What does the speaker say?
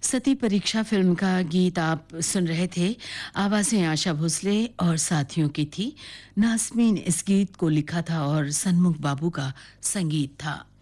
सती परीक्षा फिल्म का गीत आप सुन रहे थे। आवाजें आशा भोसले और साथियों की थी। नाज़मीन इस गीत को लिखा था और सन्मुख बाबू का संगीत था।